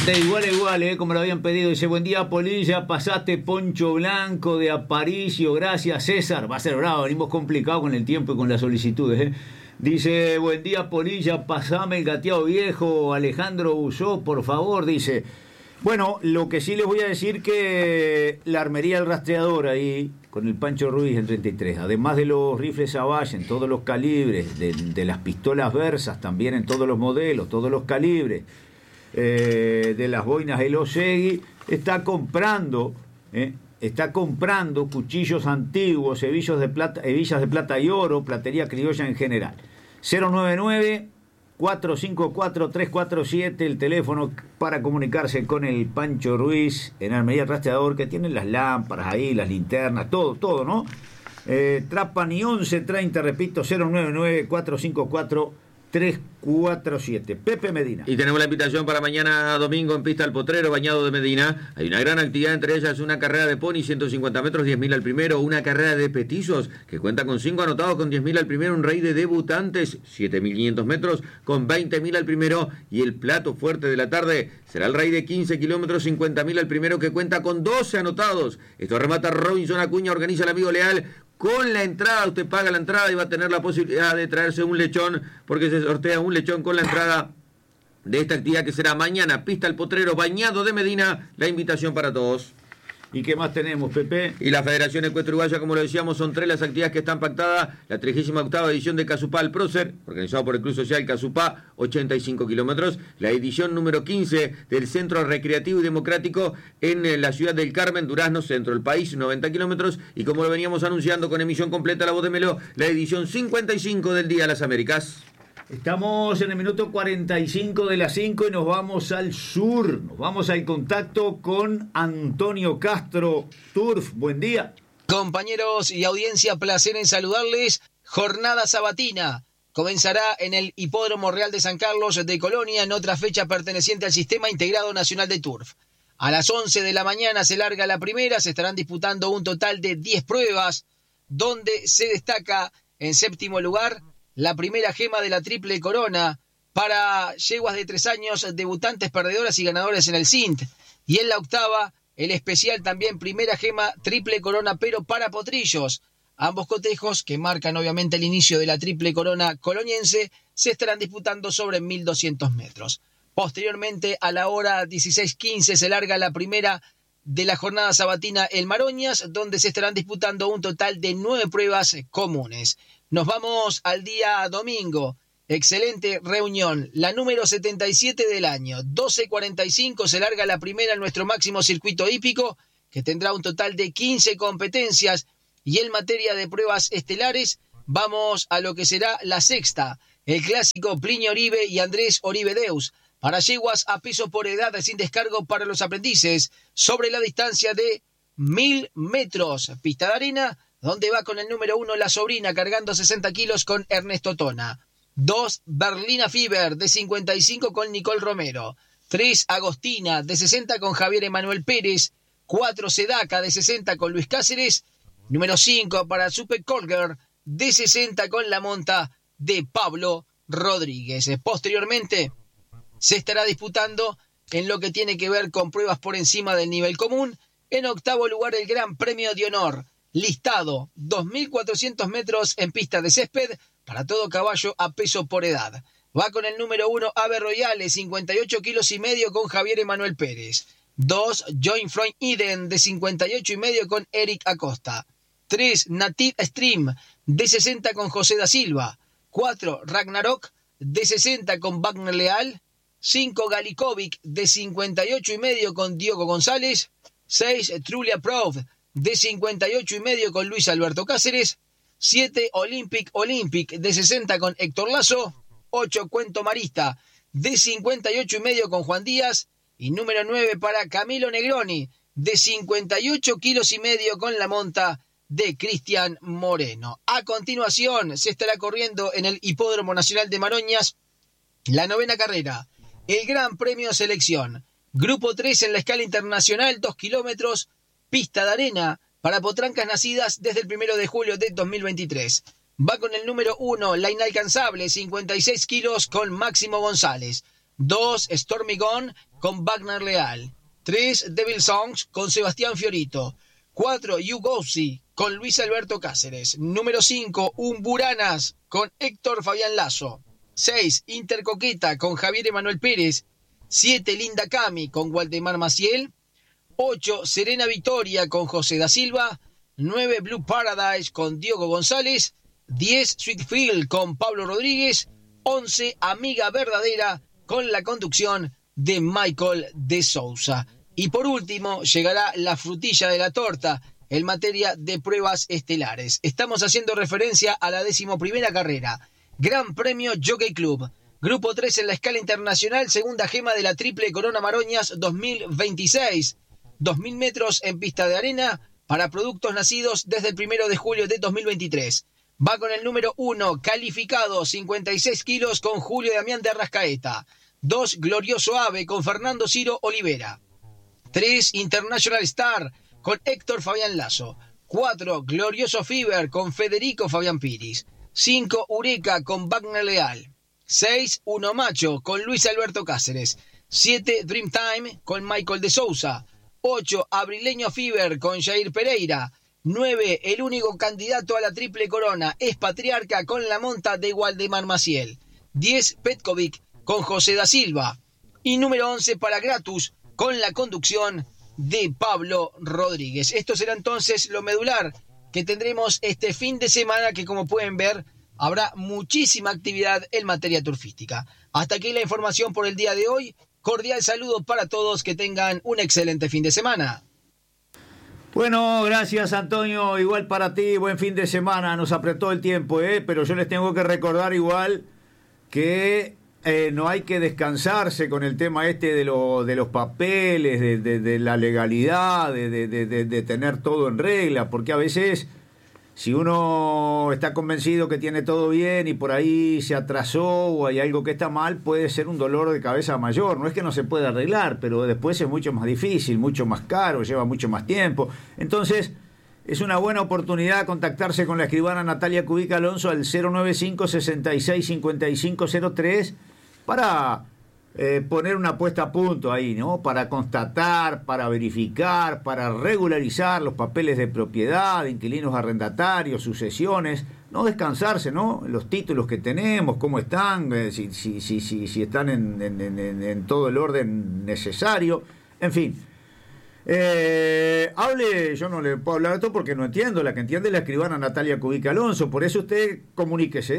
De igual a igual, como lo habían pedido. Dice, buen día, Polilla, pasaste Poncho Blanco de Aparicio, gracias, César. Va a ser bravo, venimos complicados con el tiempo y con las solicitudes, Dice, buen día, Polilla, pasame el gateado viejo, Alejandro Usó, por favor, dice. Bueno, lo que sí les voy a decir que la armería del rastreador ahí, con el Pancho Ruiz en 33, además de los rifles Savage en todos los calibres, de las pistolas Versas también en todos los modelos, todos los calibres, de las boinas El Osegui, está comprando cuchillos antiguos, hebillas de plata y oro, platería criolla en general. 099-454-347, el teléfono para comunicarse con el Pancho Ruiz en Armería Rastreador, que tienen las lámparas ahí, las linternas, todo, ¿no? Trapani 1130, repito, 099-454-347. Pepe Medina. Y tenemos la invitación para mañana domingo en Pista al Potrero, Bañado de Medina. Hay una gran actividad, entre ellas una carrera de pony, 150 metros, 10.000 al primero, una carrera de petizos que cuenta con 5 anotados con 10.000 al primero, un rey de debutantes, 7.500 metros con 20.000 al primero, y el plato fuerte de la tarde será el rey de 15 kilómetros, 50.000 al primero, que cuenta con 12 anotados. Esto remata Robinson Acuña, organiza el amigo Leal. Con la entrada, usted paga la entrada y va a tener la posibilidad de traerse un lechón, porque se sortea un lechón con la entrada de esta actividad que será mañana, Pista al Potrero, Bañado de Medina. La invitación para todos. ¿Y qué más tenemos, Pepe? Y la Federación Ecuestre Uruguaya, como lo decíamos, son 3 las actividades que están pactadas. La 38ª edición de Casupá al Prócer, organizado por el Club Social Casupá, 85 kilómetros. La edición número 15 del Centro Recreativo y Democrático en la ciudad del Carmen, Durazno, centro del país, 90 kilómetros. Y como lo veníamos anunciando con emisión completa La Voz de Melo, la edición 55 del Día de las Américas. Estamos en el minuto 45 de las 5 y nos vamos al sur. Nos vamos al contacto con Antonio Castro, Turf. Buen día. Compañeros y audiencia, placer en saludarles. Jornada sabatina comenzará en el Hipódromo Real de San Carlos de Colonia en otra fecha perteneciente al Sistema Integrado Nacional de Turf. A las 11 de la mañana se larga la primera, se estarán disputando un total de 10 pruebas, donde se destaca en séptimo lugar la primera gema de la Triple Corona para yeguas de 3 años, debutantes, perdedoras y ganadores en el CINT. Y en la octava, el especial también primera gema Triple Corona, pero para potrillos. Ambos cotejos, que marcan obviamente el inicio de la Triple Corona coloniense, se estarán disputando sobre 1.200 metros. Posteriormente, a la hora 16:15, se larga la primera de la jornada sabatina El Maroñas, donde se estarán disputando un total de 9 pruebas comunes. Nos vamos al día domingo. Excelente reunión, la número 77 del año. 12:45 se larga la primera en nuestro máximo circuito hípico, que tendrá un total de 15 competencias. Y en materia de pruebas estelares, vamos a lo que será la sexta, el clásico Plinio Oribe y Andrés Oribe Deus, para yeguas a peso por edad sin descargo para los aprendices, sobre la distancia de 1.000 metros. Pista de arena, donde va con el número 1 la sobrina, cargando 60 kilos con Ernesto Tona. 2, Berlina Fiber, de 55 con Nicole Romero. 3, Agostina, de 60 con Javier Emanuel Pérez. 4, Sedaca, de 60 con Luis Cáceres. Número 5 para Super Colger, de 60 con la monta de Pablo Rodríguez. Posteriormente se estará disputando en lo que tiene que ver con pruebas por encima del nivel común. En octavo lugar, el Gran Premio de Honor, listado 2.400 metros en pista de césped para todo caballo a peso por edad. Va con el número 1 Ave Royale, 58 kilos y medio con Javier Emanuel Pérez. 2, Joint Freund Eden, de 58 y medio con Eric Acosta. 3, Native Stream, de 60 con José da Silva. 4, Ragnarok, de 60 con Wagner Leal. 5, Galikovic, de 58 y medio con Diogo González. 6, Trulia Prov, de 58 y medio con Luis Alberto Cáceres. 7, Olympic, de 60 con Héctor Lazo. 8, Cuento Marista, de 58 y medio con Juan Díaz. Y número 9 para Camilo Negroni, de 58 kilos y medio con la monta de Cristian Moreno. A continuación se estará corriendo en el Hipódromo Nacional de Maroñas la novena carrera, el Gran Premio Selección. Grupo 3 en la escala internacional, 2 kilómetros, pista de arena para potrancas nacidas desde el 1 de julio de 2023. Va con el número 1, la inalcanzable, 56 kilos con Máximo González. 2, Stormy Gone con Wagner Leal. 3, Devil Songs con Sebastián Fiorito. 4, You Gossy con Luis Alberto Cáceres. Número 5, Umburanas con Héctor Fabián Lazo. 6, Intercoqueta con Javier Emanuel Pérez. 7, Linda Cami con Waldemar Maciel. 8, Serena Victoria con José da Silva. 9, Blue Paradise con Diogo González. 10, Sweetfield con Pablo Rodríguez. 11, Amiga Verdadera con la conducción de Michael de Sousa. Y por último, llegará la frutilla de la torta en materia de pruebas estelares. Estamos haciendo referencia a la 11ª carrera. Gran Premio Jockey Club. Grupo 3 en la escala internacional, segunda gema de la Triple Corona Maroñas 2026. 2.000 metros en pista de arena para productos nacidos desde el 1 de julio de 2023. Va con el número 1, calificado 56 kilos con Julio Damián de Arrascaeta. 2, Glorioso Ave con Fernando Ciro Olivera. 3, International Star con Héctor Fabián Lazo. 4, Glorioso Fever con Federico Fabián Piris. 5, Eureka con Wagner Leal. 6, Uno Macho con Luis Alberto Cáceres. 7, Dreamtime con Michael de Sousa. 8, Abrileño Fever con Jair Pereira. 9, el único candidato a la Triple Corona es Patriarca con la monta de Waldemar Maciel. 10, Petkovic con José da Silva. Y número 11 para Gratus con la conducción de Pablo Rodríguez. Esto será entonces lo medular que tendremos este fin de semana, que como pueden ver habrá muchísima actividad en materia turfística. Hasta aquí la información por el día de hoy. Cordial saludo para todos, que tengan un excelente fin de semana. Bueno, gracias Antonio, igual para ti, buen fin de semana, nos apretó el tiempo, pero yo les tengo que recordar igual que no hay que descansarse con el tema de los papeles, de la legalidad, de tener todo en regla, porque a veces si uno está convencido que tiene todo bien y por ahí se atrasó o hay algo que está mal, puede ser un dolor de cabeza mayor. No es que no se pueda arreglar, pero después es mucho más difícil, mucho más caro, lleva mucho más tiempo. Entonces, es una buena oportunidad contactarse con la escribana Natalia Cubica Alonso al 095-66-5503 para poner una puesta a punto ahí, ¿no? Para constatar, para verificar, para regularizar los papeles de propiedad, de inquilinos arrendatarios, sucesiones, no descansarse, ¿no? Los títulos que tenemos, cómo están, si están en todo el orden necesario, en fin. Yo no le puedo hablar de esto porque no entiendo. La que entiende es la escribana Natalia Cubica Alonso. Por eso usted comuníquese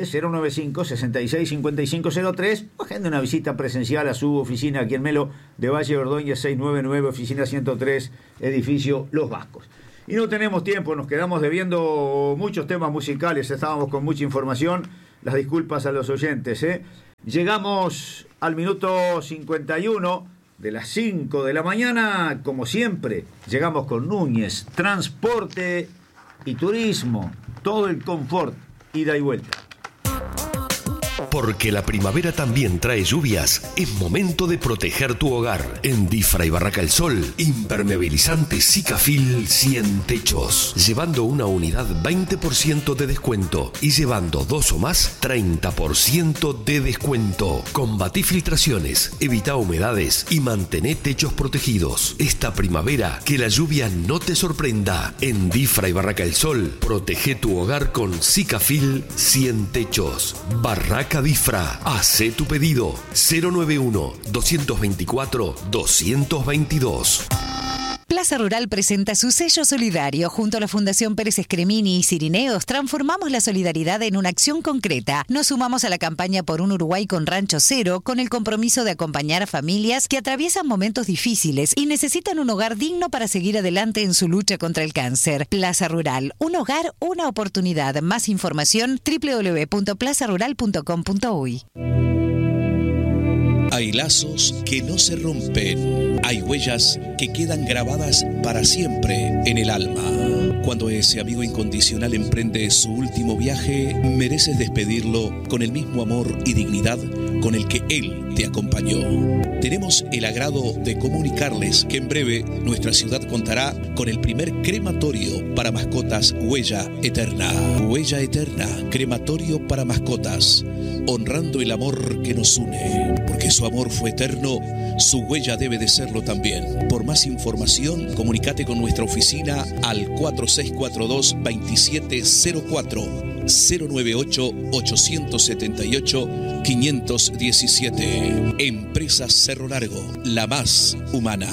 095-66-5503 o agende una visita presencial a su oficina aquí en Melo de Valle Ordóñez 699, oficina 103, edificio Los Vascos. Y no tenemos tiempo, nos quedamos debiendo muchos temas musicales, estábamos con mucha información, las disculpas a los oyentes. Llegamos al minuto 51 de las 5 de la mañana, como siempre, llegamos con Núñez, transporte y turismo, todo el confort, ida y vuelta. Porque la primavera también trae lluvias, es momento de proteger tu hogar. En Difra y Barraca El Sol, impermeabilizante Sikafil 100 techos. Llevando una unidad 20% de descuento y llevando 2 o más 30% de descuento. Combatí filtraciones, evita humedades y mantené techos protegidos. Esta primavera, que la lluvia no te sorprenda. En Difra y Barraca El Sol, protege tu hogar con Sikafil 100 techos. Barraca Difra, hacé tu pedido 091-224-222. Plaza Rural presenta su sello solidario. Junto a la Fundación Pérez Escremini y Cirineos, transformamos la solidaridad en una acción concreta. Nos sumamos a la campaña por un Uruguay con Rancho Cero, con el compromiso de acompañar a familias que atraviesan momentos difíciles y necesitan un hogar digno para seguir adelante en su lucha contra el cáncer. Plaza Rural, un hogar, una oportunidad. Más información, www.plazarural.com.uy. Hay lazos que no se rompen. Hay huellas que quedan grabadas para siempre en el alma. Cuando ese amigo incondicional emprende su último viaje, mereces despedirlo con el mismo amor y dignidad con el que él te acompañó. Tenemos el agrado de comunicarles que en breve nuestra ciudad contará con el primer crematorio para mascotas Huella Eterna. Huella Eterna, crematorio para mascotas. honrando el amor que nos une. Porque su amor fue eterno, su huella debe de serlo también. Por más información, comunícate con nuestra oficina al 4642-2704. 098-878-517. Empresa Cerro Largo, la más humana.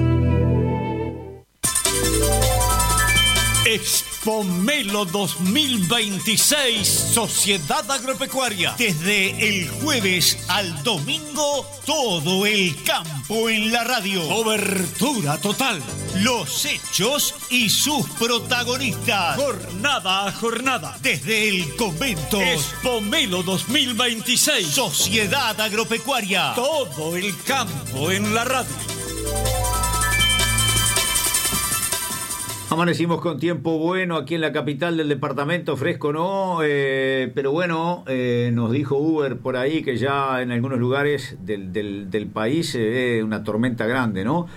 Expomelo 2026, Sociedad Agropecuaria. Desde el jueves al domingo, todo el campo en la radio. Cobertura total. Los hechos y sus protagonistas. Jornada a jornada. Desde el convento. Expomelo 2026, Sociedad Agropecuaria. Todo el campo en la radio. Amanecimos con tiempo bueno aquí en la capital del departamento, fresco no, pero bueno, nos dijo Uber por ahí que ya en algunos lugares del país se ve una tormenta grande, ¿no?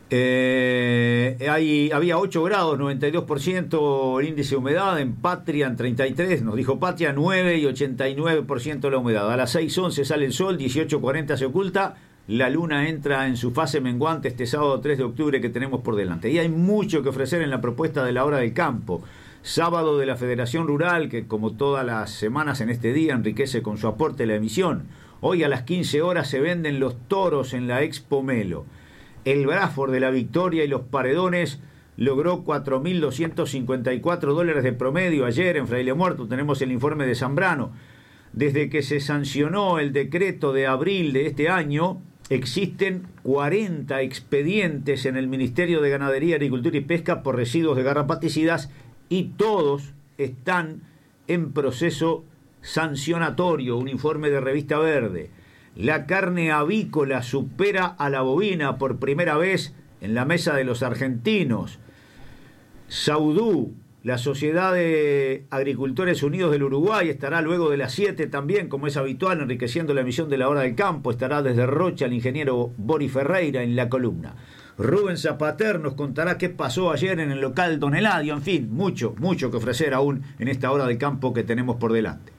Había 8 grados, 92% el índice de humedad, en Patria en 33, nos dijo Patria, 9 y 89% la humedad. A las 6:11 sale el sol, 18:40 se oculta. La luna entra en su fase menguante este sábado 3 de octubre que tenemos por delante. Y hay mucho que ofrecer en la propuesta de la Hora del Campo. Sábado de la Federación Rural, que como todas las semanas en este día enriquece con su aporte la emisión. Hoy a las 15 horas se venden los toros en la Expo Melo. El Bradford de la Victoria y los Paredones logró $4.254 de promedio ayer en Fraile Muerto. Tenemos el informe de Zambrano. Desde que se sancionó el decreto de abril de este año, existen 40 expedientes en el Ministerio de Ganadería, Agricultura y Pesca por residuos de garrapaticidas y todos están en proceso sancionatorio. Un informe de Revista Verde. La carne avícola supera a la bovina por primera vez en la mesa de los argentinos. Saudú, la Sociedad de Agricultores Unidos del Uruguay, estará luego de las 7 también, como es habitual, enriqueciendo la emisión de la Hora del Campo. Estará desde Rocha el ingeniero Bori Ferreira en la columna. Rubén Zapater nos contará qué pasó ayer en el local Don Eladio. En fin, mucho que ofrecer aún en esta Hora del Campo que tenemos por delante.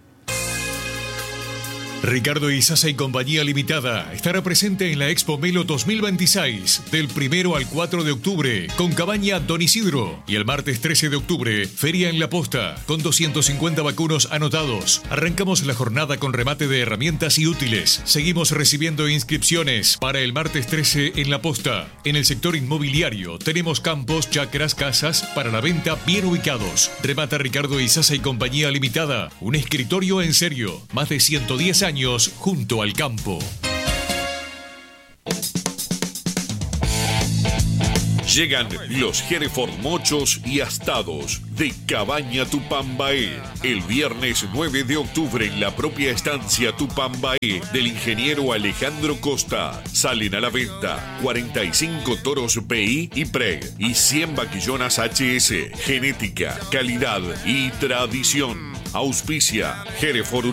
Ricardo Isaza y Compañía Limitada estará presente en la Expo Melo 2026 del 1 al 4 de octubre con Cabaña Don Isidro y el martes 13 de octubre Feria en La Posta con 250 vacunos anotados. Arrancamos la jornada con remate de herramientas y útiles. Seguimos recibiendo inscripciones para el martes 13 en La Posta. En el sector inmobiliario tenemos campos, chacras, casas para la venta bien ubicados. Remata Ricardo Isaza y Compañía Limitada, un escritorio en serio, más de 110 años junto al campo. Llegan los Hereford mochos y astados de Cabaña Tupambaé. El viernes 9 de octubre en la propia estancia Tupambaé del ingeniero Alejandro Costa. Salen a la venta 45 toros PI y PREG y 100 vaquillonas HS. Genética, calidad y tradición. Auspicia Hereford